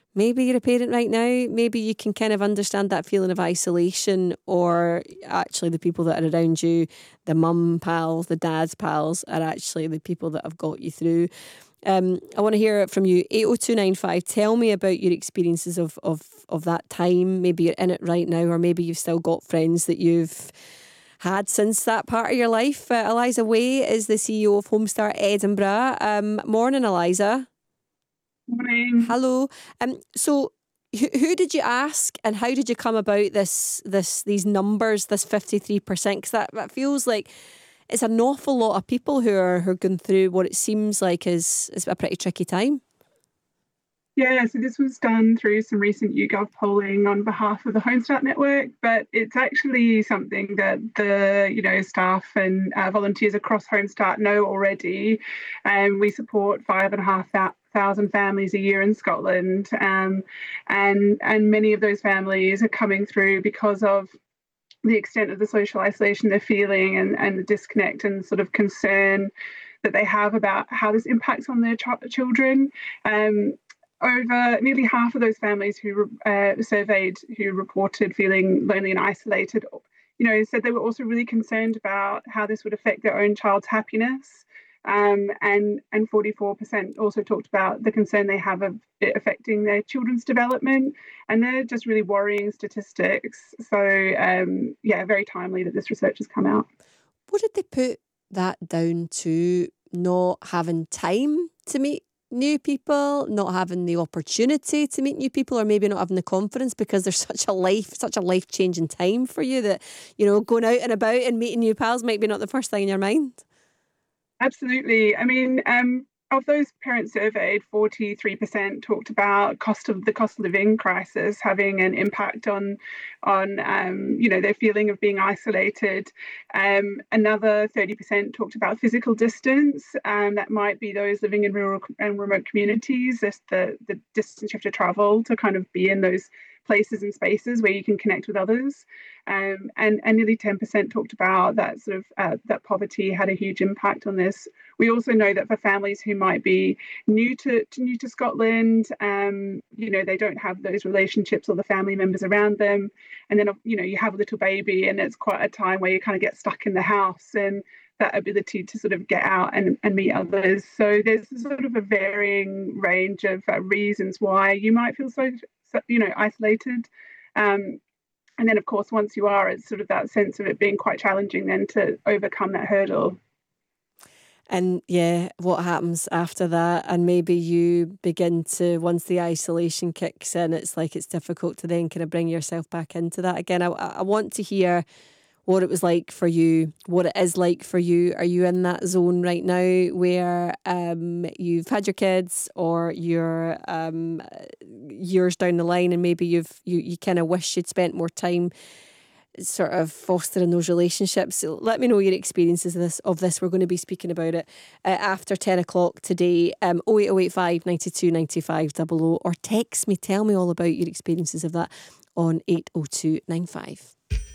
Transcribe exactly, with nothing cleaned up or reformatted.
maybe you're a parent right now, maybe you can kind of understand that feeling of isolation, or actually the people that are around you, the mum pals, the dad's pals, are actually the people that have got you through. Um, I want to hear it from you. eight oh two nine five. Tell me about your experiences of, of, of that time. Maybe you're in it right now, or maybe you've still got friends that you've had since that part of your life. Uh, Eliza Way is the C E O of Homestart Edinburgh. Um, morning, Eliza. Morning. Hello. Um, so who, who did you ask, and how did you come about this this these numbers, this fifty-three percent? Because that, that feels like it's an awful lot of people who are who are going through what it seems like is, is a pretty tricky time. Yeah, so this was done through some recent YouGov polling on behalf of the Homestart Network, but it's actually something that the you know staff and uh, volunteers across Homestart know already. And um, we support five and a half thousand families a year in Scotland, um, and and many of those families are coming through because of the extent of the social isolation they're feeling, and, and the disconnect and sort of concern that they have about how this impacts on their ch- children. Um, over nearly half of those families who uh, surveyed who reported feeling lonely and isolated, you know, said they were also really concerned about how this would affect their own child's happiness. Um, and and forty-four percent also talked about the concern they have of it affecting their children's development, and they're just really worrying statistics. So um, yeah, very timely that this research has come out. What did they put that down to? Not having time to meet new people, not having the opportunity to meet new people, or maybe not having the confidence because there's such a life, such a life changing time for you that, you know, going out and about and meeting new pals might be not the first thing in your mind. Absolutely. I mean, um, of those parents surveyed, forty-three percent talked about cost of the cost of living crisis having an impact on, on um, you know, their feeling of being isolated. Um, another thirty percent talked about physical distance. Um, that might be those living in rural and remote communities. Just the the distance you have to travel to kind of be in those places and spaces where you can connect with others. Um, and, and nearly ten percent talked about that sort of uh, that poverty had a huge impact on this. We also know that for families who might be new to, to new to Scotland, um, you know, they don't have those relationships or the family members around them. And then, you know, you have a little baby and it's quite a time where you kind of get stuck in the house, and that ability to sort of get out and, and meet others. So there's sort of a varying range of uh, reasons why you might feel so, so you know, isolated. Um, and then, of course, once you are, it's sort of that sense of it being quite challenging then to overcome that hurdle. And yeah, what happens after that? And maybe you begin to, once the isolation kicks in, it's like it's difficult to then kind of bring yourself back into that again. I, I want to hear what it was like for you, what it is like for you. Are you in that zone right now where um, you've had your kids, or you're um, years down the line, and maybe you've you, you kind of wish you'd spent more time sort of fostering those relationships? So let me know your experiences of this. Of this, we're going to be speaking about it uh, after ten o'clock today. Um, oh eight oh eight five, nine two nine five double oh, or text me. Tell me all about your experiences of that on eight oh two nine five.